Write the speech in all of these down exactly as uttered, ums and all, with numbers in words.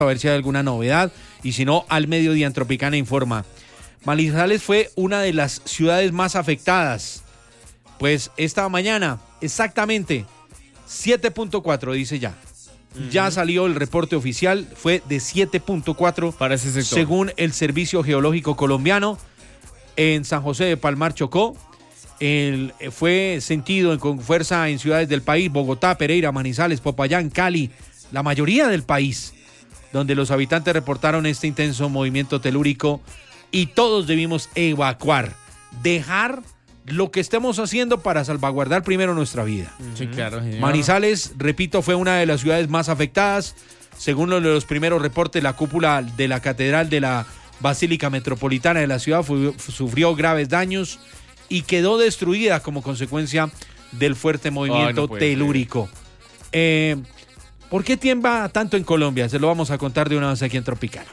a ver si hay alguna novedad, y si no, al mediodía en Tropicana Informa. Manizales fue una de las ciudades más afectadas, pues esta mañana, exactamente, siete punto cuatro dice ya. Uh-huh. Ya salió el reporte oficial, fue de siete punto cuatro para ese sector, según el Servicio Geológico Colombiano. En San José de Palmar chocó, el, fue sentido con fuerza en ciudades del país, Bogotá, Pereira, Manizales, Popayán, Cali, la mayoría del país, donde los habitantes reportaron este intenso movimiento telúrico y todos debimos evacuar, dejar lo que estemos haciendo para salvaguardar primero nuestra vida. Sí, claro, señor. Manizales, repito, fue una de las ciudades más afectadas. Según los, los primeros reportes, la cúpula de la Catedral de la Basílica Metropolitana de la ciudad fue, sufrió graves daños y quedó destruida como consecuencia del fuerte movimiento Ay, no telúrico. Eh, ¿Por qué tiembla tanto en Colombia? Se lo vamos a contar de una vez aquí en Tropicana.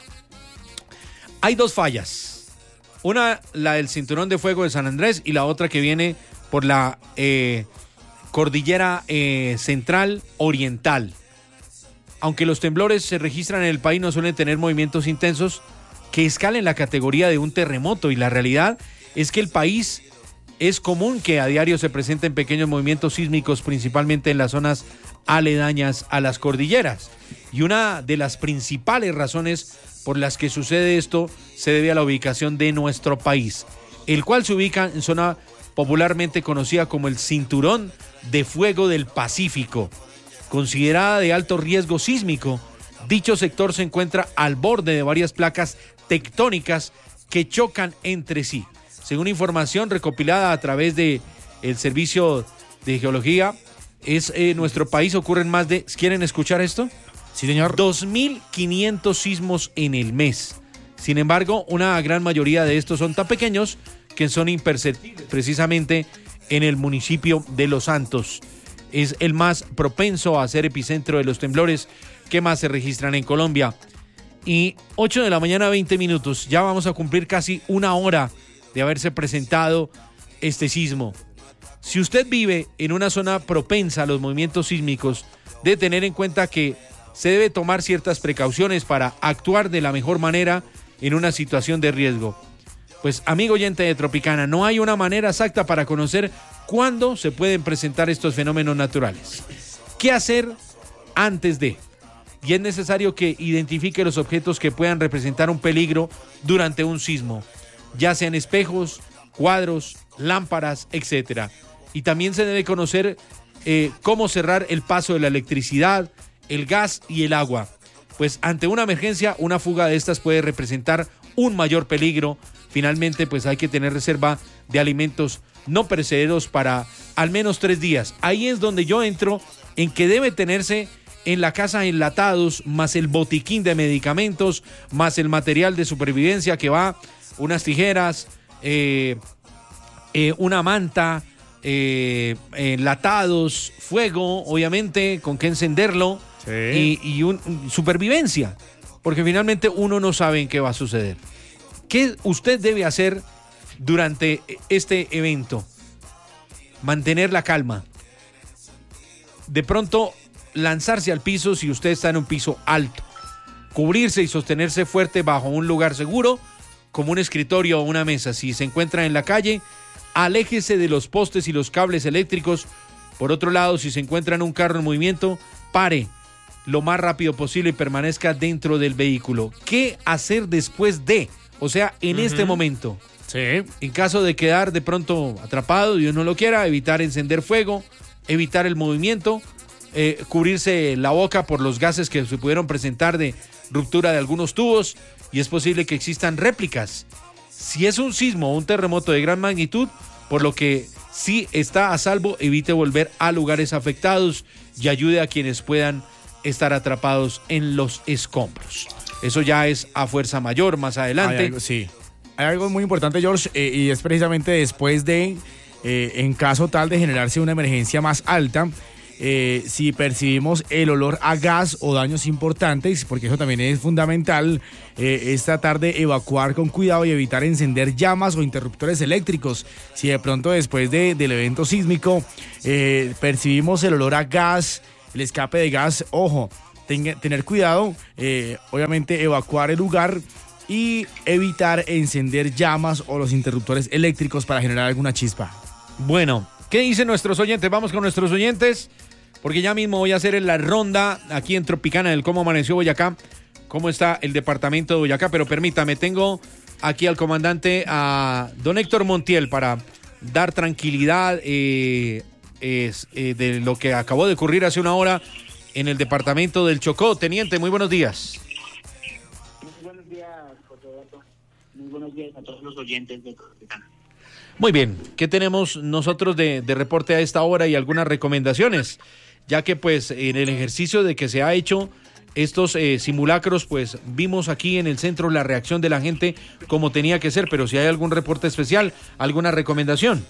Hay dos fallas. Una, la del Cinturón de Fuego de San Andrés, y la otra que viene por la eh, cordillera eh, central oriental. Aunque los temblores se registran en el país, no suelen tener movimientos intensos que escalen la categoría de un terremoto, y la realidad es que el país es común que a diario se presenten pequeños movimientos sísmicos, principalmente en las zonas aledañas a las cordilleras. Y una de las principales razones por las que sucede esto se debe a la ubicación de nuestro país, el cual se ubica en zona popularmente conocida como el Cinturón de Fuego del Pacífico. Considerada de alto riesgo sísmico, dicho sector se encuentra al borde de varias placas tectónicas que chocan entre sí. Según información recopilada a través de el Servicio de Geología, es eh, nuestro país ocurren más de, ¿quieren escuchar esto? Sí, señor. dos mil quinientos sismos en el mes. Sin embargo, una gran mayoría de estos son tan pequeños que son imperceptibles, precisamente en el municipio de Los Santos. Es el más propenso a ser epicentro de los temblores que más se registran en Colombia. Y ocho de la mañana, veinte minutos. Ya vamos a cumplir casi una hora de haberse presentado este sismo. Si usted vive en una zona propensa a los movimientos sísmicos, debe tener en cuenta que se debe tomar ciertas precauciones para actuar de la mejor manera en una situación de riesgo. Pues, amigo oyente de Tropicana, no hay una manera exacta para conocer cuándo se pueden presentar estos fenómenos naturales. ¿Qué hacer antes de? Y es necesario que identifique los objetos que puedan representar un peligro durante un sismo, ya sean espejos, cuadros, lámparas, etcétera. Y también se debe conocer eh, cómo cerrar el paso de la electricidad, el gas y el agua, pues ante una emergencia, una fuga de estas puede representar un mayor peligro. Finalmente, pues hay que tener reserva de alimentos no perecederos para al menos tres días. Ahí es donde yo entro en que debe tenerse en la casa enlatados, más el botiquín de medicamentos, más el material de supervivencia que va, unas tijeras, eh, eh, una manta, eh, enlatados, fuego, obviamente, con qué encenderlo. Sí. Y, y un, supervivencia, porque finalmente uno no sabe en qué va a suceder. ¿Qué usted debe hacer durante este evento? Mantener la calma. De pronto, lanzarse al piso si usted está en un piso alto. Cubrirse y sostenerse fuerte bajo un lugar seguro, como un escritorio o una mesa. Si se encuentra en la calle, aléjese de los postes y los cables eléctricos. Por otro lado, si se encuentra en un carro en movimiento, pare lo más rápido posible y permanezca dentro del vehículo. ¿Qué hacer después de? O sea, en uh-huh. este momento. Sí. En caso de quedar de pronto atrapado, Dios no lo quiera, evitar encender fuego, evitar el movimiento, eh, cubrirse la boca por los gases que se pudieron presentar de ruptura de algunos tubos, y es posible que existan réplicas. Si es un sismo o un terremoto de gran magnitud, por lo que si está a salvo, evite volver a lugares afectados y ayude a quienes puedan estar atrapados en los escombros. Eso ya es a fuerza mayor más adelante. Hay algo, sí. Hay algo muy importante, George, eh, y es precisamente después de, eh, en caso tal de generarse una emergencia más alta, eh, si percibimos el olor a gas o daños importantes, porque eso también es fundamental, eh, es tratar de evacuar con cuidado y evitar encender llamas o interruptores eléctricos. Si de pronto después de, del evento sísmico eh, percibimos el olor a gas, el escape de gas, ojo, tenga, tener cuidado, eh, obviamente evacuar el lugar y evitar encender llamas o los interruptores eléctricos para generar alguna chispa. Bueno, ¿qué dicen nuestros oyentes? Vamos con nuestros oyentes, porque ya mismo voy a hacer la ronda aquí en Tropicana del cómo amaneció Boyacá, cómo está el departamento de Boyacá, pero permítame, tengo aquí al comandante, a don Héctor Montiel, para dar tranquilidad eh, es, eh, de lo que acabó de ocurrir hace una hora en el departamento del Chocó. Teniente, muy buenos días. Muy buenos días a todos los oyentes de Tropicana. Muy bien, ¿qué tenemos nosotros de, de reporte a esta hora y algunas recomendaciones? Ya que pues en el ejercicio de que se ha hecho estos eh, simulacros, pues vimos aquí en el centro la reacción de la gente como tenía que ser, pero si hay algún reporte especial, alguna recomendación.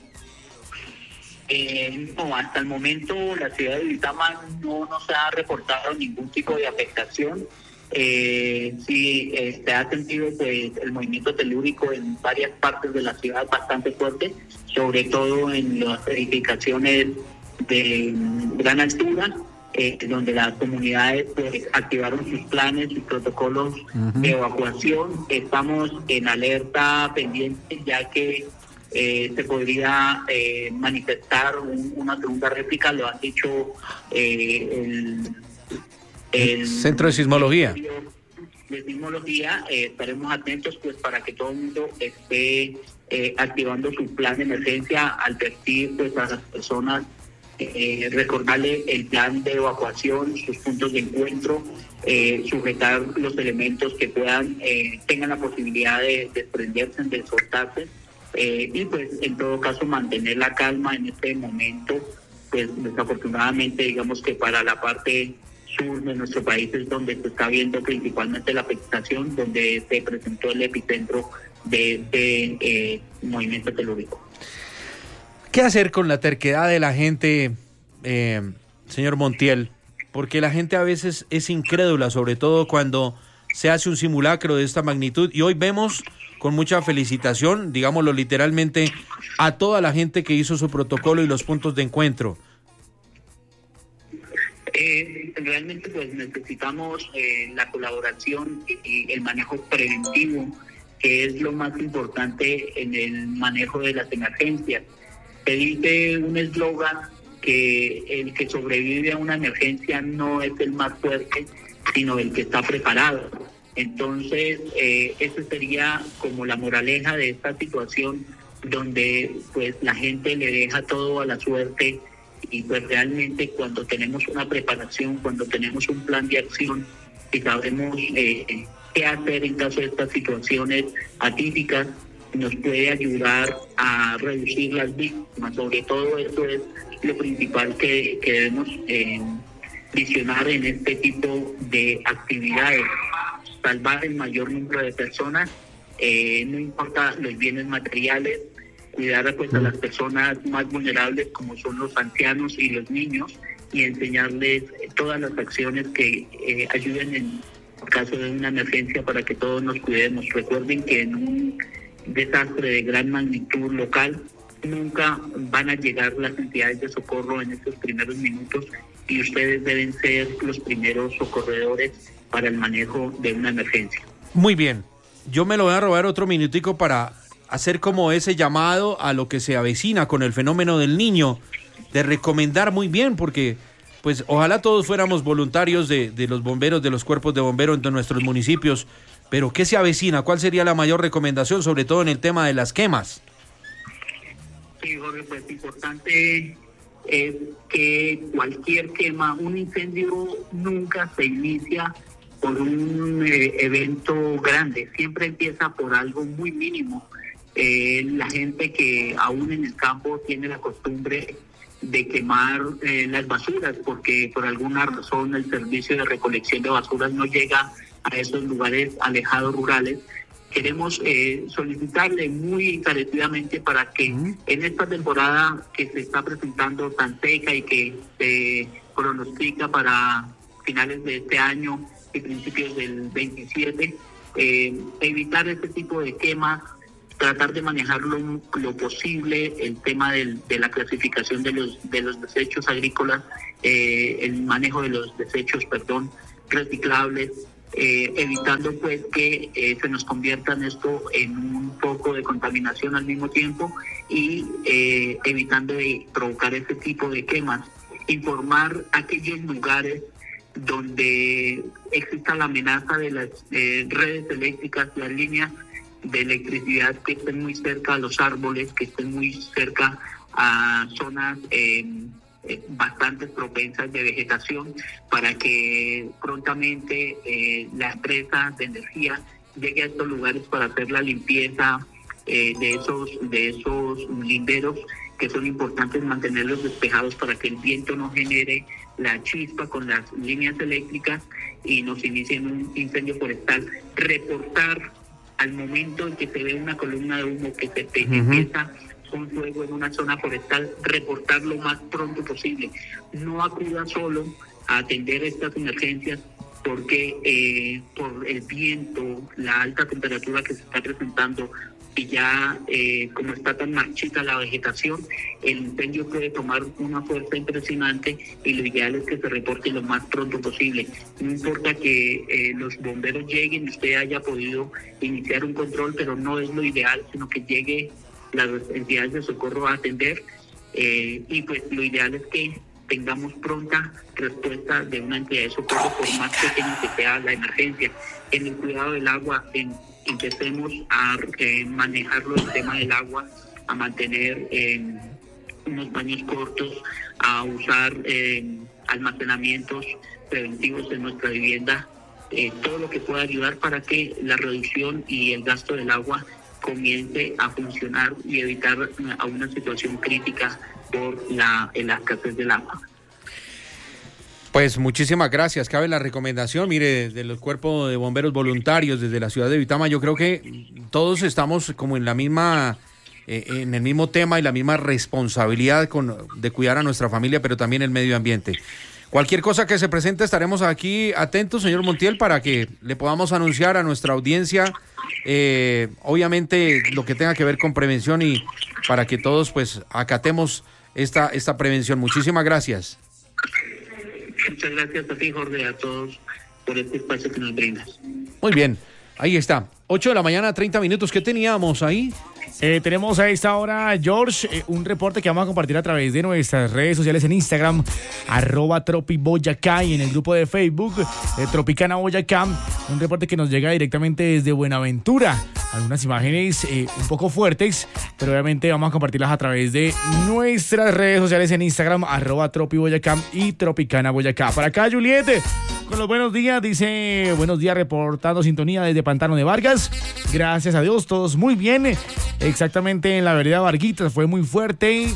Eh, no, hasta el momento la ciudad de Duitama no nos ha reportado ningún tipo de afectación. Eh, sí, eh, se ha sentido pues el movimiento telúrico en varias partes de la ciudad bastante fuerte, sobre todo en las edificaciones de gran altura, eh, donde las comunidades pues activaron sus planes, sus protocolos uh-huh. de evacuación. Estamos en alerta pendiente, ya que eh, se podría eh, manifestar un, una segunda réplica, lo han dicho eh, el El Centro de Sismología. De sismología, eh, estaremos atentos pues para que todo el mundo esté eh, activando su plan de emergencia, advertir pues a las personas, eh, recordarle el plan de evacuación, sus puntos de encuentro, eh, sujetar los elementos que puedan, eh, tengan la posibilidad de desprenderse, de soltarse, eh, y pues en todo caso mantener la calma en este momento. Pues desafortunadamente digamos que para la parte sur de nuestro país es donde se está viendo principalmente la afectación, donde se presentó el epicentro de este eh, movimiento telúrico. ¿Qué hacer con la terquedad de la gente, eh, señor Montiel? Porque la gente a veces es incrédula, sobre todo cuando se hace un simulacro de esta magnitud, y hoy vemos con mucha felicitación, digámoslo literalmente, a toda la gente que hizo su protocolo y los puntos de encuentro. Eh, realmente pues necesitamos eh, la colaboración y el manejo preventivo, que es lo más importante en el manejo de las emergencias. Se dice un eslogan que el que sobrevive a una emergencia no es el más fuerte, sino el que está preparado. Entonces, eh, esa sería como la moraleja de esta situación, donde pues la gente le deja todo a la suerte. Y pues realmente cuando tenemos una preparación, cuando tenemos un plan de acción y sabemos eh, qué hacer en caso de estas situaciones atípicas, nos puede ayudar a reducir las víctimas. Sobre todo eso es lo principal que, que debemos eh, visionar en este tipo de actividades. Salvar el mayor número de personas, eh, no importa los bienes materiales, cuidar pues a las personas más vulnerables como son los ancianos y los niños, y enseñarles todas las acciones que eh, ayuden en caso de una emergencia para que todos nos cuidemos. Recuerden que en un desastre de gran magnitud local nunca van a llegar las entidades de socorro en estos primeros minutos, y ustedes deben ser los primeros socorredores para el manejo de una emergencia. Muy bien, yo me lo voy a robar otro minutico para hacer como ese llamado a lo que se avecina con el fenómeno del niño, de recomendar muy bien, porque pues ojalá todos fuéramos voluntarios de, de los bomberos, de los cuerpos de bomberos en nuestros municipios, pero ¿qué se avecina? ¿Cuál sería la mayor recomendación, sobre todo en el tema de las quemas? Sí, Jorge, pues importante es que cualquier quema, un incendio nunca se inicia por un eh, evento grande, siempre empieza por algo muy mínimo. Eh, la gente que aún en el campo tiene la costumbre de quemar eh, las basuras, porque por alguna razón el servicio de recolección de basuras no llega a esos lugares alejados rurales. Queremos eh, solicitarle muy encarecidamente para que uh-huh. en esta temporada que se está presentando tan seca y que se pronostica para finales de este año y principios del veintisiete, eh, evitar este tipo de quemas, tratar de manejarlo lo posible, el tema del, de la clasificación de los de los desechos agrícolas, eh, el manejo de los desechos, perdón, reciclables, eh, evitando pues que eh, se nos convierta en esto en un foco de contaminación al mismo tiempo y eh, evitando de provocar ese tipo de quemas. Informar aquellos lugares donde exista la amenaza de las eh, redes eléctricas, las líneas de electricidad que estén muy cerca a los árboles, que estén muy cerca a zonas eh, eh, bastante propensas de vegetación, para que prontamente eh, la empresa de energía llegue a estos lugares para hacer la limpieza eh, de esos de esos linderos, que son importantes mantenerlos despejados para que el viento no genere la chispa con las líneas eléctricas y nos inicien un incendio forestal. Reportar al momento en que se ve una columna de humo que se te uh-huh. empieza un fuego en una zona forestal, reportar lo más pronto posible. No acuda solo a atender estas emergencias, porque eh, por el viento, la alta temperatura que se está presentando y ya eh, como está tan marchita la vegetación, el incendio puede tomar una fuerza impresionante y lo ideal es que se reporte lo más pronto posible. No importa que eh, los bomberos lleguen y usted haya podido iniciar un control, pero no es lo ideal, sino que llegue las entidades de socorro a atender eh, y pues lo ideal es que tengamos pronta respuesta de una entidad de socorro, por más pequeña que sea la emergencia. En el cuidado del agua, en, empecemos a eh, manejarlo, el tema del agua, a mantener eh, unos baños cortos, a usar eh, almacenamientos preventivos en nuestra vivienda, eh, todo lo que pueda ayudar para que la reducción y el gasto del agua comience a funcionar y evitar a una situación crítica por la, la escasez del agua. Pues muchísimas gracias. Cabe la recomendación, mire, desde los cuerpos de bomberos voluntarios desde la ciudad de Vitama, yo creo que todos estamos como en la misma, eh, en el mismo tema y la misma responsabilidad con, de cuidar a nuestra familia, pero también el medio ambiente. Cualquier cosa que se presente estaremos aquí atentos, señor Montiel, para que le podamos anunciar a nuestra audiencia, eh, obviamente lo que tenga que ver con prevención y para que todos pues acatemos esta, esta prevención. Muchísimas gracias. Muchas gracias a ti, Jorge, a todos por este espacio que nos brindas. Muy bien, ahí está. ocho de la mañana, treinta minutos. ¿Qué teníamos ahí? Eh, tenemos a esta hora, George, eh, un reporte que vamos a compartir a través de nuestras redes sociales en Instagram, arroba tropiboyacá, y en el grupo de Facebook, eh, Tropicana Boyacá, un reporte que nos llega directamente desde Buenaventura. Algunas imágenes eh, un poco fuertes, pero obviamente vamos a compartirlas a través de nuestras redes sociales en Instagram, arroba tropiboyacá y Tropicana Boyacá. Para acá, Juliette, con los buenos días, dice, buenos días, reportando sintonía desde Pantano de Vargas. Gracias a Dios, todos muy bien. Exactamente en la vereda Varguitas, fue muy fuerte,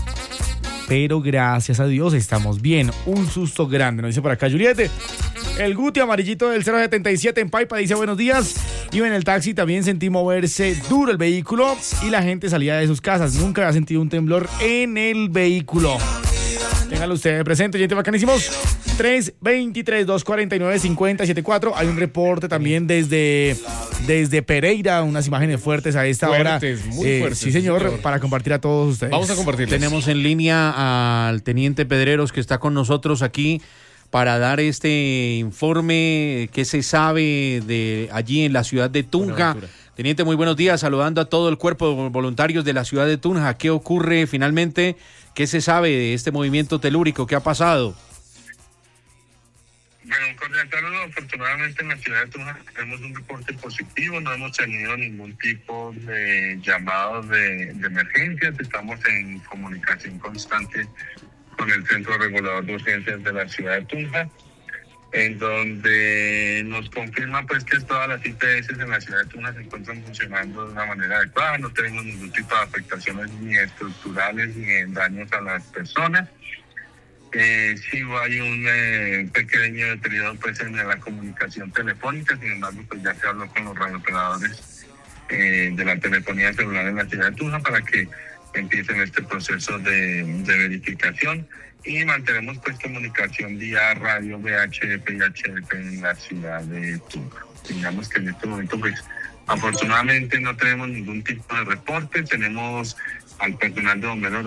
pero gracias a Dios estamos bien. Un susto grande, nos dice por acá Juliette. El Guti amarillito del cero setenta y siete en Paipa dice buenos días. Iba en el taxi, también sentí moverse duro el vehículo y la gente salía de sus casas. Nunca había sentido un temblor en el vehículo. Ténganlo ustedes presente, gente, bacanísimos. tres veintitrés, doscientos cuarenta y nueve, cincuenta setenta y cuatro. Hay un reporte también desde, desde Pereira, unas imágenes fuertes a esta fuertes, hora. Muy eh, fuertes. Sí, señor, señor, para compartir a todos ustedes. Vamos a compartir. Tenemos en línea al teniente Pedreros, que está con nosotros aquí para dar este informe que se sabe de allí en la ciudad de Tunja. Teniente, muy buenos días, saludando a todo el cuerpo de voluntarios de la ciudad de Tunja. ¿Qué ocurre finalmente? ¿Qué se sabe de este movimiento telúrico? ¿Qué ha pasado? Bueno, un cordial saludo. Afortunadamente en la ciudad de Tunja tenemos un reporte positivo, no hemos tenido ningún tipo de llamados de, de emergencias, estamos en comunicación constante con el Centro Regulador de Urgencias de la ciudad de Tunja, en donde nos confirma pues que todas las I P S en la ciudad de Tunja se encuentran funcionando de una manera adecuada, no tenemos ningún tipo de afectaciones ni estructurales ni en daños a las personas. Eh, sí hay un eh, pequeño deterioro pues en la comunicación telefónica, sin embargo pues ya se habló con los radiooperadores eh, de la telefonía celular en la ciudad de Tunja para que empiecen este proceso de, de verificación y mantenemos pues comunicación vía radio, V H F y H F en la ciudad de Tunja. Digamos que en este momento pues afortunadamente no tenemos ningún tipo de reporte, tenemos al personal de bomberos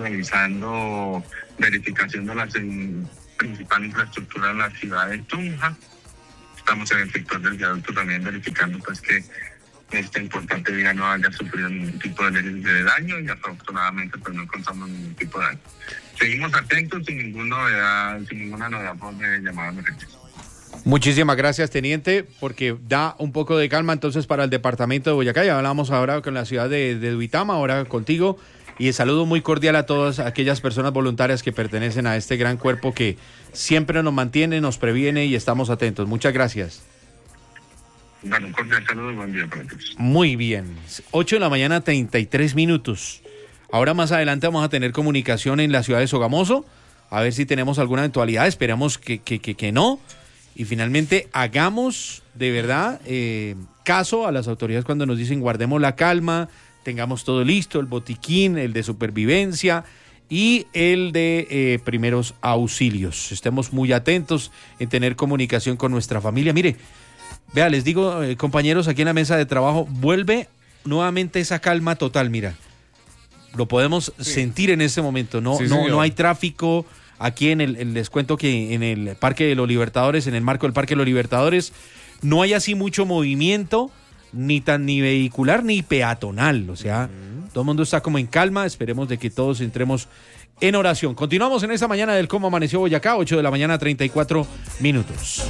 realizando verificación de la principal infraestructura en la ciudad de Tunja estamos en el sector del viaducto también verificando pues que esta importante vía no haya sufrido ningún tipo de, de daño y afortunadamente pues no encontramos ningún tipo de daño. Seguimos atentos sin ninguna novedad, sin ninguna novedad por de llamada de emergencia. Muchísimas gracias, teniente, porque da un poco de calma entonces para el departamento de Boyacá. Ya hablamos ahora con la ciudad de, de Duitama, ahora contigo, y el saludo muy cordial a todas aquellas personas voluntarias que pertenecen a este gran cuerpo que siempre nos mantiene, nos previene y estamos atentos. Muchas gracias. Bueno, un cordial saludo y buen día para todos. Muy bien, ocho de la mañana, treinta y tres minutos. Ahora más adelante vamos a tener comunicación en la ciudad de Sogamoso, a ver si tenemos alguna eventualidad, esperamos que, que, que, que no. Y finalmente hagamos de verdad eh, caso a las autoridades cuando nos dicen guardemos la calma, tengamos todo listo, el botiquín, el de supervivencia y el de eh, primeros auxilios. Estemos muy atentos en tener comunicación con nuestra familia. Mire, vea, les digo, eh, compañeros, aquí en la mesa de trabajo, vuelve nuevamente esa calma total, mira. Lo podemos sí. sentir en este momento, no, sí, no, no hay tráfico. Aquí en el, el, les cuento que en el Parque de los Libertadores, en el marco del Parque de los Libertadores, no hay así mucho movimiento, ni tan ni vehicular ni peatonal. O sea, uh-huh. todo el mundo está como en calma. Esperemos de que todos entremos en oración. Continuamos en esta mañana del Cómo Amaneció Boyacá, ocho de la mañana, treinta y cuatro minutos.